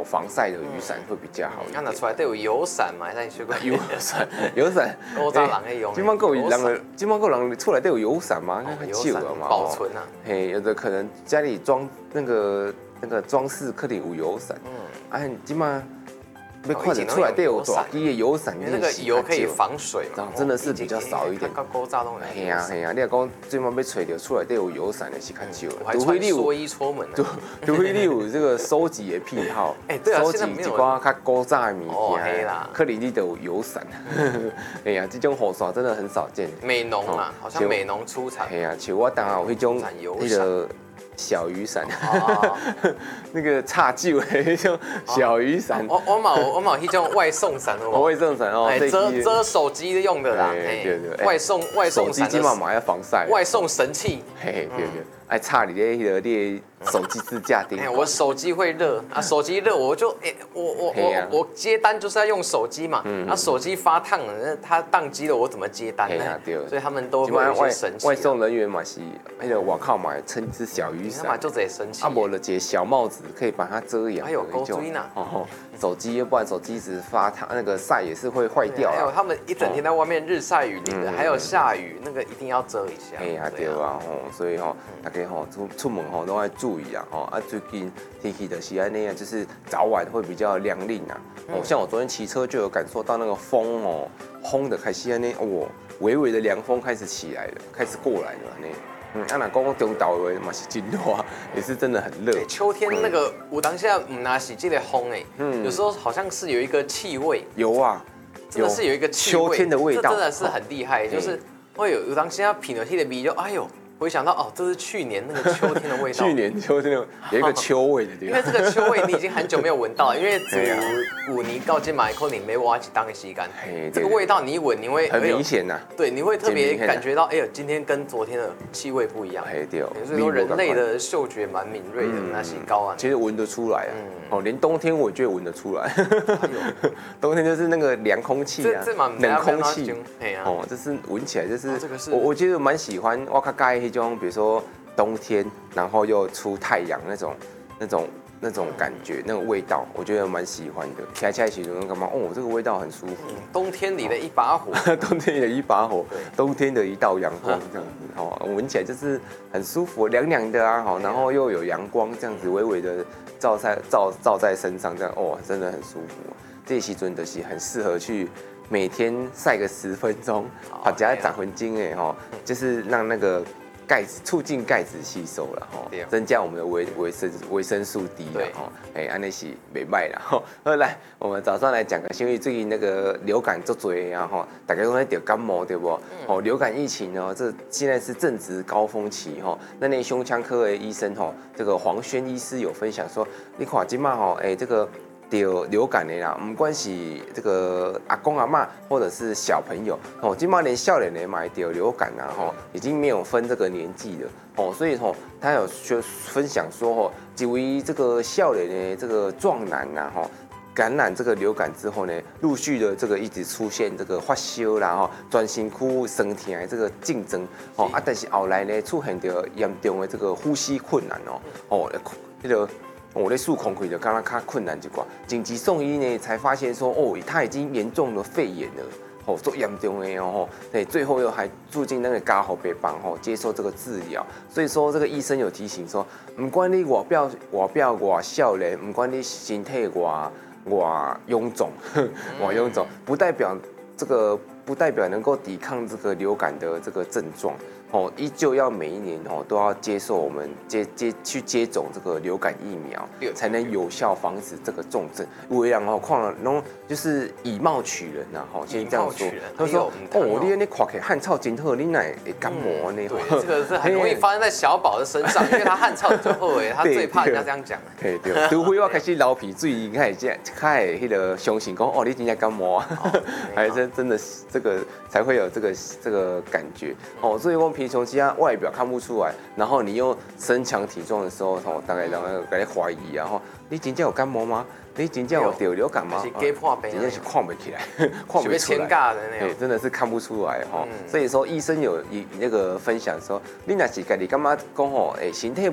防晒的雨伞会比较好一点。 拿出来都有油伞嘛，咱学过油伞， 欧扎人会用。 今晚够人出来都有油伞嘛，那旧了嘛。 保存啊。 嘿，有的可能家里装那个装饰可能有油伞。今晚。被快点出来都有大支的油伞， 那个油可以防水嘛， 真的是比较少一点。 高炸东嘿呀，你若讲最晚被吹到出来都有油伞的是较少。 我还穿蓑衣出门呢。 除非你有这个收集的癖好， 对啊， 收集一寡较古早的物件，可能你都有油伞。哎呀，这种雨伞真的很少见。 美浓啊，好像美浓出产。 嘿呀，像我当然有迄种那个。小雨伞，那个插旧的那种小雨伞。 我冇那种外送伞， 外送伞哦， 遮手机用的啦。 对， 外送伞。 手机起码要防晒。 外送神器。 对，爱插你的手机支架顶。 我手机会热啊，手机热我就我接单就是要用手机嘛，那手机发烫了，它宕机了，我怎么接单呢？所以他们都会有一些神器。 外送人员嘛是，那个外口买撑只小雨伞， 嘛就这神器。 没了这小帽子可以把它遮阳。 还有钩锥呢。 手机，要不然手机一直发烫，那个晒也是会坏掉。 还有他们一整天在外面日晒雨淋的，还有下雨，那个一定要遮一下。 哎呀，对啊，所以大家出门都要注意啊，最近天气的是那样，就是早晚会比较凉令啊。像我昨天骑车就有感受到那个风轰的开始微微的凉风开始起来了，开始过来了那。那讲中岛的嘛是真热，也是真的很热。 秋天那个，我当下拿起这个风有时候好像是有一个气味。 有啊， 真的是有一个气味， 秋天的味道， 真的是很厉害，就是会有当下品了气的鼻就哎呦。我想到这是去年那个秋天的味道。 去年秋天有一个秋味的地方。 因为这个秋味你已经很久没有闻到了，因为五年到今买可能没挖起当个吸干。这个味道你一闻，你会很明显呐。 对，你会特别感觉到，哎呦，今天跟昨天的气味不一样。所以说人类的嗅觉蛮敏锐的，那些高啊。 其实闻得出来啊。连冬天我就闻得出来。冬天就是那个凉空气啊，冷空气。这是闻起来就是，我觉得蛮喜欢。我较介意那种，比如说冬天，然后又出太阳那种感觉，那种味道，我觉得蛮喜欢的。起来起来干嘛？这个味道很舒服。 冬天里的一把火， 冬天里的一把火，冬天的一道阳光，这样子，闻起来就是很舒服，凉凉的啊，然后又有阳光，这样子微微的照在身上，这样真的很舒服。这时阵就是很适合去每天晒个10分钟，把加10分钟就是让那个促进钙质吸收了增加我们的维生素 D 了安尼是袂歹啦好，来，我们早上来讲个，因为最近那个流感足多啊大家都在得感冒对不？流感疫情呢，这现在是正值高峰期那胸腔科的医生这个黄轩医师有分享说，你看今嘛这个。得流感的啦，不管是这个阿公阿嬷或者是小朋友今嘛连少年的嘛得流感啊已经没有分这个年纪了所以他有分享说几位这个少年的这个壮男啊感染这个流感之后呢，陆续的这个一直出现这个发烧啦专心哭身体的这个竞争但是后来呢出现着严重的这个呼吸困难那个。我在数空气就刚刚较困难一寡，紧急送医呢，才发现说他已经严重的肺炎了，做严重的对，最后又还住进那个加护病房接受这个治疗。所以说这个医生有提醒说，不管你外表外少年，不管你身体外臃肿，不代表能够抵抗这个流感的这个症状。依旧要每一年都要接受我们去接种这个流感疫苗，才能有效防止这个重症。有的人就是以貌取人呐先这样说。他说你那看起来汗臭真好，你哪会感冒呢？ 对，这个是很容易发生在小宝的身上，因为他汗臭就好他最怕人家这样讲。 对，除非我开始流鼻水，开始那个相信讲你真的感冒啊，还真的这个才会有这个感觉所以我平常时外表看不出来，然后你又身强体壮的时候大概给你怀疑你真正有感冒吗？你真正有得流感吗？真正是看不起来，看不出来，对，真的是看不出来所以说医生有那个分享说，你若是家己感觉讲身体